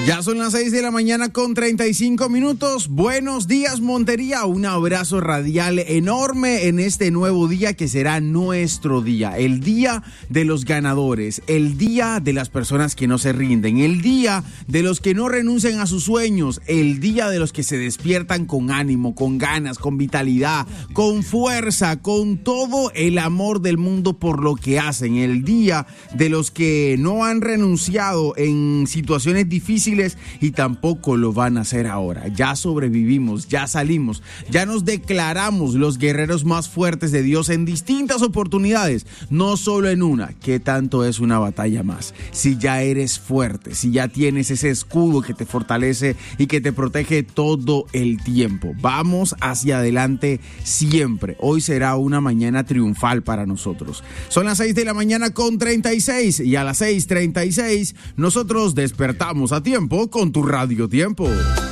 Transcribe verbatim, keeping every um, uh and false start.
Ya son las seis de la mañana con treinta y cinco minutos. Buenos días, Montería. Un abrazo radial enorme en este nuevo día que será nuestro día. El día de los ganadores, el día de las personas que no se rinden, el día de los que no renuncian a sus sueños, el día de los que se despiertan con ánimo, con ganas, con vitalidad, con fuerza, con todo el amor del mundo por lo que hacen. El día de los que no han renunciado en situaciones difíciles y tampoco lo van a hacer ahora. Ya sobrevivimos, ya salimos, ya nos declaramos los guerreros más fuertes de Dios en distintas oportunidades, no solo en una. ¿Qué tanto es una batalla más? Si ya eres fuerte, si ya tienes ese escudo que te fortalece y que te protege todo el tiempo. Vamos hacia adelante siempre. Hoy será una mañana triunfal para nosotros. Son las seis de la mañana con treinta y seis y a las seis treinta y seis nosotros despertamos a tiempo con tu Radio Tiempo.